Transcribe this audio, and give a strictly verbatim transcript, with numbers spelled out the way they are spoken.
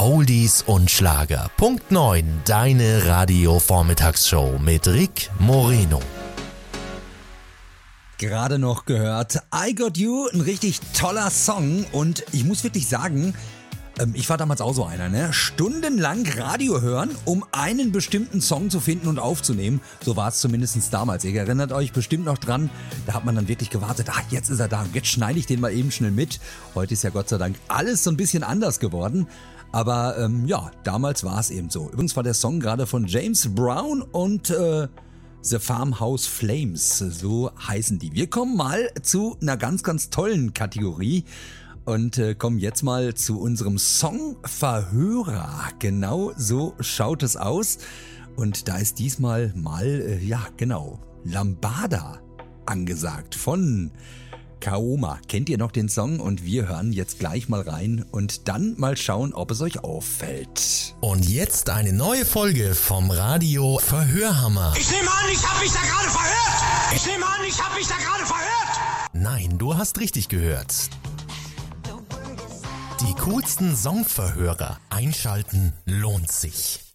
Oldies und Schlager. Punkt neun, deine Radio-Vormittagsshow mit Rick Moreno. Gerade noch gehört I Got You, ein richtig toller Song und ich muss wirklich sagen, ich war damals auch so einer, ne? Stundenlang Radio hören, um einen bestimmten Song zu finden und aufzunehmen. So war es zumindest damals. Ihr erinnert euch bestimmt noch dran, da hat man dann wirklich gewartet, ach, jetzt ist er da, jetzt schneide ich den mal eben schnell mit. Heute ist ja Gott sei Dank alles so ein bisschen anders geworden. Aber ähm, ja, damals war es eben so. Übrigens war der Song gerade von James Brown und äh, The Farmhouse Flames, so heißen die. Wir kommen mal zu einer ganz, ganz tollen Kategorie. Und äh, kommen jetzt mal zu unserem Songverhörer. Genau so schaut es aus. Und da ist diesmal mal, äh, ja genau, Lambada angesagt von Kaoma. Kennt ihr noch den Song? Und wir hören jetzt gleich mal rein und dann mal schauen, ob es euch auffällt. Und jetzt eine neue Folge vom Radio Verhörhammer. Ich nehme an, ich habe mich da gerade verhört. Ich nehme an, ich habe mich da gerade verhört. Nein, du hast richtig gehört. Die coolsten Songverhörer. Einschalten lohnt sich.